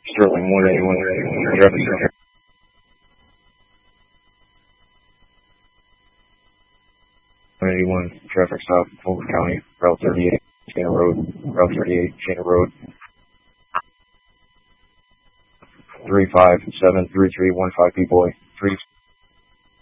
Sterling 181, traffic center. 181, traffic stop, Fulton County, Route 38, Shana Road, Route 38, Shana Road. 3573315 B-Boy, 3